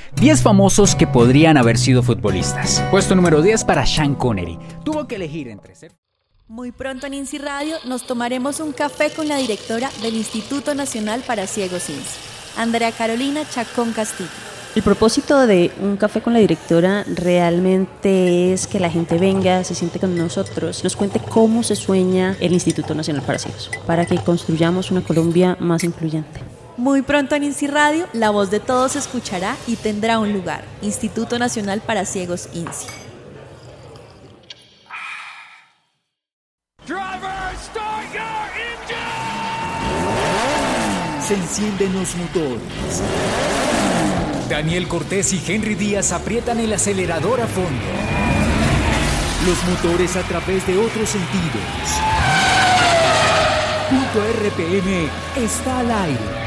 10 famosos que podrían haber sido futbolistas. Puesto número 10 para Sean Connery. Tuvo que elegir entre ser... Muy pronto en INSI Radio nos tomaremos un café con la directora del Instituto Nacional para Ciegos INSI, Andrea Carolina Chacón Castillo. El propósito de un café con la directora realmente es que la gente venga, se siente con nosotros, nos cuente cómo se sueña el Instituto Nacional para Ciegos, para que construyamos una Colombia más incluyente. Muy pronto en INSI Radio, la voz de todos se escuchará y tendrá un lugar. Instituto Nacional para Ciegos INSI. Se encienden los motores. Daniel Cortés y Henry Díaz aprietan el acelerador a fondo. Los motores a través de otros sentidos. Punto RPM está al aire.